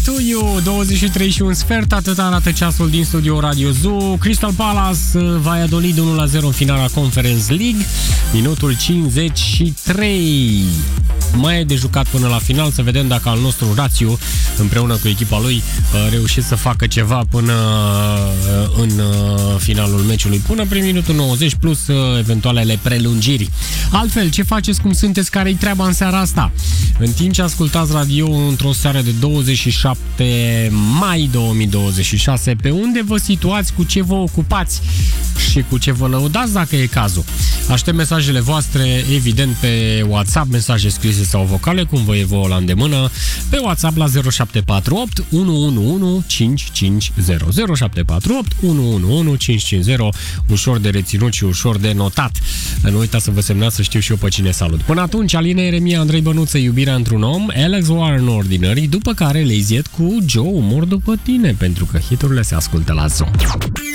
to You, 23 și un sfert, atât arată ceasul din studio Radio Zoo. Crystal Palace, Valladolid 1-0 în finala Conference League, minutul 53. Mai e de jucat până la final, să vedem dacă al nostru Rațiu, împreună cu echipa lui, reușit să facă ceva până în finalul meciului, până prin minutul 90, plus eventualele prelungiri. Altfel, ce faceți, cum sunteți, care-i treaba în seara asta? În timp ce ascultați radio într-o seară de 27 mai 2026, pe unde vă situați, cu ce vă ocupați și cu ce vă lăudați dacă e cazul? Aștept mesajele voastre, evident, pe WhatsApp, mesaje scrise sau vocale, cum vă e vouă la îndemână, pe WhatsApp la 0748 111 550. 0748 111 550, ușor de reținut și ușor de notat. Nu uitați să vă semnați, să știu și eu pe cine salut. Până atunci, Alina Eremia, Andrei Bănuță, Iubirea într-un om, Alex Warren, Ordinary, după care Lazy Ed cu Joe, Umor după tine, pentru că hiturile se ascultă la Zoo.